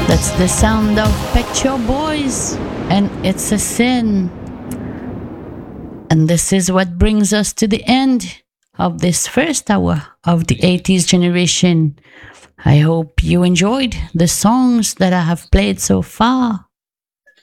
That's the sound of Pet Shop Boys and It's a Sin. And this is what brings us to the end of this first hour of the 80s generation. I hope you enjoyed the songs that I have played so far.